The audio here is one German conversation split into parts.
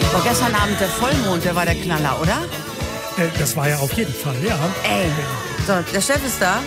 War gestern Abend der Vollmond, der war der Knaller, oder? Das war ja auf jeden Fall, ja. Ey, so, der Chef ist da.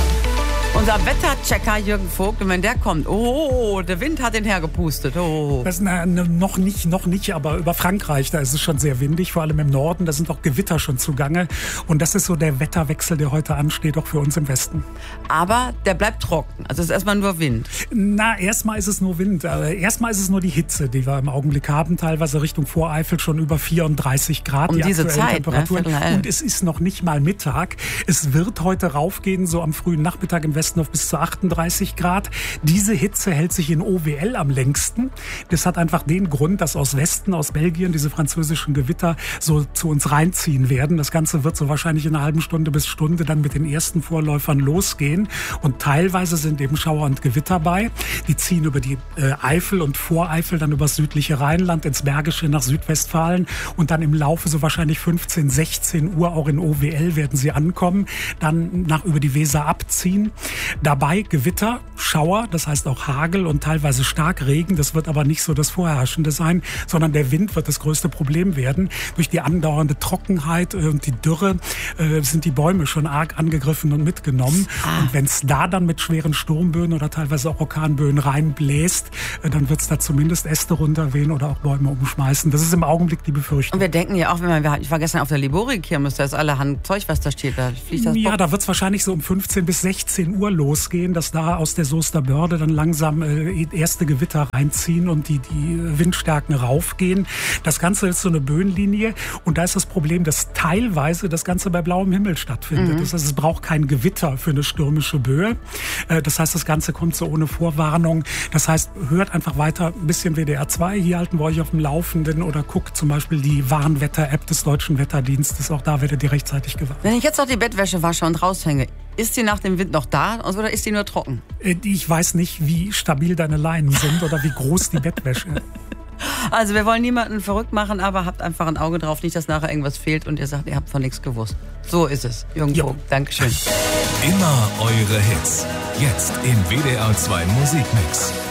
Unser Wetterchecker Jürgen Vogt, und wenn der kommt, oh, der Wind hat ihn hergepustet. Oh. Das, noch nicht, aber über Frankreich, da ist es schon sehr windig, vor allem im Norden, da sind auch Gewitter schon zugange. Und das ist so der Wetterwechsel, der heute ansteht, auch für uns im Westen. Aber der bleibt trocken, also es ist erstmal nur Wind. Erstmal ist es nur Wind, erstmal ist es nur die Hitze, die wir im Augenblick haben, teilweise Richtung Voreifel schon über 34 Grad. Um die diese Zeit, Temperaturen. Ne? Und es ist noch nicht mal Mittag. Es wird heute raufgehen, so am frühen Nachmittag im Westen auf bis zu 38 Grad. Diese Hitze hält sich in OWL am längsten. Das hat einfach den Grund, dass aus Westen, aus Belgien, diese französischen Gewitter so zu uns reinziehen werden. Das Ganze wird so wahrscheinlich in einer halben Stunde bis Stunde dann mit den ersten Vorläufern losgehen. Und teilweise sind eben Schauer und Gewitter bei. Die ziehen über die Eifel und Voreifel, dann über das südliche Rheinland, ins Bergische nach Südwestfalen. Und dann im Laufe so wahrscheinlich 15, 16 Uhr auch in OWL werden sie ankommen. Dann über die Weser abziehen. Dabei Gewitter, Schauer, das heißt auch Hagel und teilweise Starkregen. Das wird aber nicht so das Vorherrschende sein, sondern der Wind wird das größte Problem werden. Durch die andauernde Trockenheit und die Dürre sind die Bäume schon arg angegriffen und mitgenommen. Und wenn es da dann mit schweren Sturmböen oder teilweise auch Orkanböen reinbläst, dann wird es da zumindest Äste runterwehen oder auch Bäume umschmeißen. Das ist im Augenblick die Befürchtung. Und wir denken ja auch, ich war gestern auf der Liborik-Kirmes, da ist allerhand Zeug, was da steht. Da fliegt das Bock. Ja, da wird es wahrscheinlich so um 15 bis 16 Uhr losgehen, dass da aus der Soester Börde dann langsam erste Gewitter reinziehen und die Windstärken raufgehen. Das Ganze ist so eine Böenlinie und da ist das Problem, dass teilweise das Ganze bei blauem Himmel stattfindet. Das heißt, es braucht kein Gewitter für eine stürmische Böe. Das heißt, das Ganze kommt so ohne Vorwarnung. Das heißt, hört einfach weiter ein bisschen WDR 2. Hier halten wir euch auf dem Laufenden oder guckt zum Beispiel die Warnwetter-App des Deutschen Wetterdienstes. Auch da werdet ihr rechtzeitig gewarnt. Wenn ich jetzt noch die Bettwäsche wasche und raushänge, ist die nach dem Wind noch da oder ist die nur trocken? Ich weiß nicht, wie stabil deine Leinen sind oder wie groß die Bettwäsche. Also wir wollen niemanden verrückt machen, aber habt einfach ein Auge drauf, nicht, dass nachher irgendwas fehlt und ihr sagt, ihr habt von nichts gewusst. So ist es. Jürgen Vogt, Dankeschön. Immer eure Hits. Jetzt im WDR 2 Musikmix.